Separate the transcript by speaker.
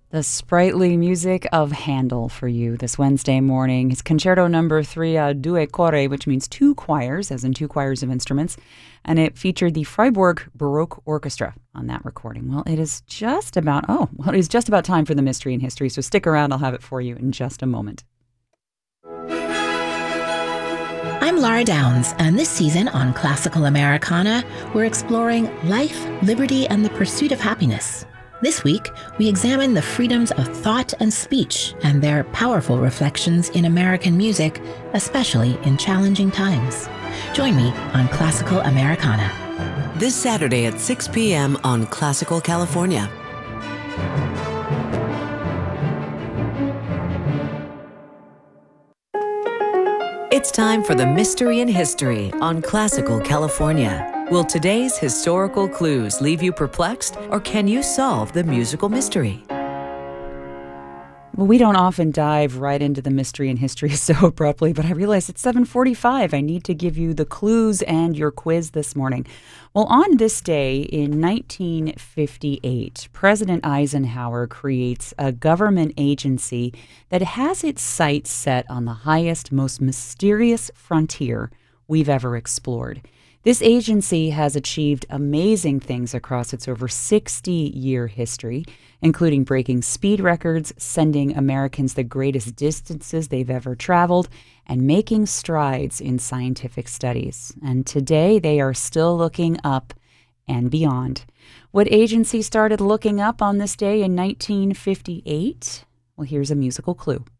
Speaker 1: The sprightly music of Handel for you this Wednesday morning. His Concerto Number 3 a Due Cori, which means two choirs, as in two choirs of instruments, and it featured the Freiburg Baroque Orchestra on that recording. Well, it is just about time for the Mystery in History, so stick around. I'll have it for you in just a moment.
Speaker 2: I'm Laura Downs, and this season on Classical Americana, we're exploring life, liberty, and the pursuit of happiness. This week, we examine the freedoms of thought and speech and their powerful reflections in American music, especially in challenging times. Join me on Classical Americana.
Speaker 3: This Saturday at 6 p.m. on Classical California. It's time for the Mystery in History on Classical California. Will today's historical clues leave you perplexed, or can you solve the musical mystery?
Speaker 1: Well, we don't often dive right into the mystery in history so abruptly, but I realize it's 7:45. I need to give you the clues and your quiz this morning. Well, on this day in 1958, President Eisenhower creates a government agency that has its sights set on the highest, most mysterious frontier we've ever explored. This agency has achieved amazing things across its over 60-year history, including breaking speed records, sending Americans the greatest distances they've ever traveled, and making strides in scientific studies. And today, they are still looking up and beyond. What agency started looking up on this day in 1958? Well, here's a musical clue.